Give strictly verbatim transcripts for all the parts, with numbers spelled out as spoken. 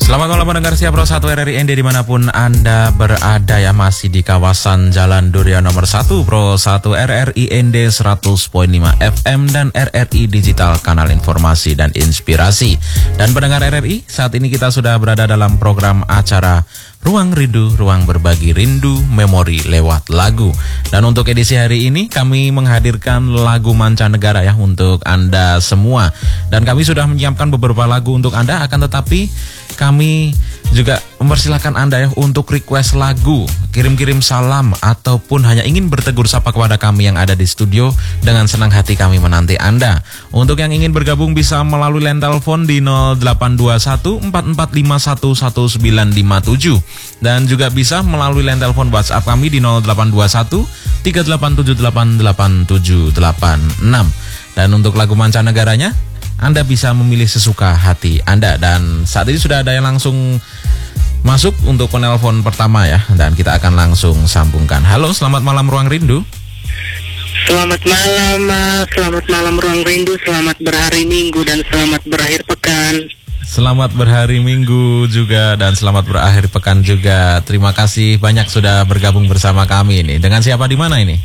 Selamat malam pendengar Siap Pro satu R R I N D dimanapun Anda berada ya, masih di kawasan Jalan Durian nomor satu Pro satu R R I N D seratus koma lima F M dan R R I Digital, kanal informasi dan inspirasi. Dan pendengar R R I, saat ini kita sudah berada dalam program acara Ruang Rindu, Ruang Berbagi Rindu Memori lewat lagu. Dan untuk edisi hari ini kami menghadirkan lagu mancanegara ya untuk Anda semua. Dan kami sudah menyiapkan beberapa lagu untuk Anda, akan tetapi kami juga mempersilahkan Anda ya untuk request lagu, kirim-kirim salam, ataupun hanya ingin bertegur sapa kepada kami yang ada di studio. Dengan senang hati kami menanti Anda. Untuk yang ingin bergabung bisa melalui line telepon di nol delapan dua satu empat empat lima satu satu sembilan lima tujuh. Dan juga bisa melalui line telepon WhatsApp kami di nol delapan dua satu tiga delapan tujuh delapan delapan tujuh delapan enam. Dan untuk lagu mancanegaranya, Anda bisa memilih sesuka hati Anda. Dan saat ini sudah ada yang langsung masuk untuk penelpon pertama ya, dan kita akan langsung sambungkan. Halo, selamat malam Ruang Rindu. Selamat malam, Mas. Selamat malam Ruang Rindu. Selamat berhari Minggu dan selamat berakhir pekan. Selamat berhari Minggu juga dan selamat berakhir pekan juga. Terima kasih banyak sudah bergabung bersama kami ini. Dengan siapa di mana ini?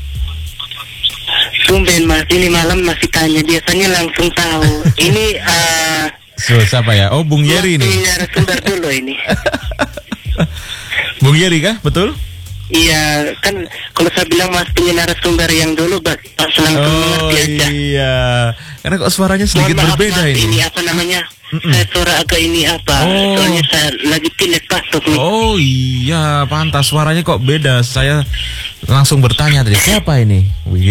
Tumben Mas, ini malam masih tanya. Biasanya langsung tahu. Ini uh, so, siapa ya? Oh, Bung Yeri nih. Narasumber dulu ini. Bung Yeri kah? Betul? Iya, kan kalau saya bilang Mas punya narasumber yang dulu, Mas langsung oh, mengerti aja. Iya, karena kok suaranya sedikit Mohon maaf, berbeda Mas, ini. Ini apa namanya? Mm-mm. Saya suara agak ini apa? Oh. Soalnya saya lagi pilek pasok nih. Oh iya, pantas suaranya kok beda. Saya langsung bertanya tadi, siapa ini? Wih.